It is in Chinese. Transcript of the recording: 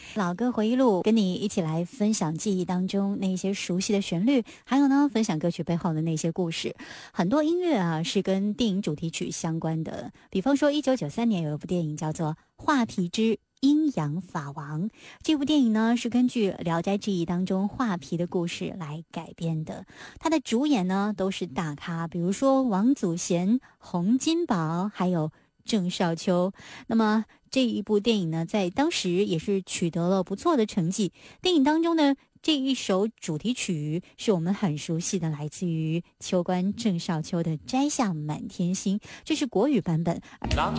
老歌回忆录，跟你一起来分享记忆当中那些熟悉的旋律，还有呢，分享歌曲背后的那些故事。很多音乐啊是跟电影主题曲相关的，比方说1993年有一部电影叫做《画皮之阴阳法王》，这部电影呢是根据《聊斋志异》当中画皮的故事来改编的。它的主演呢都是大咖，比如说王祖贤、洪金宝，还有郑少秋。那么这一部电影呢，在当时也是取得了不错的成绩。电影当中呢，这一首主题曲是我们很熟悉的，来自于秋官郑少秋的《摘下满天星》，这是国语版本。 浪